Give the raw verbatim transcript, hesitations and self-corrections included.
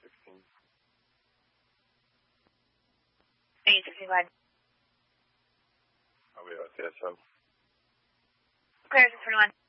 sixteen. eight sixty-five. I'll be out there, so. Clear six twenty-one.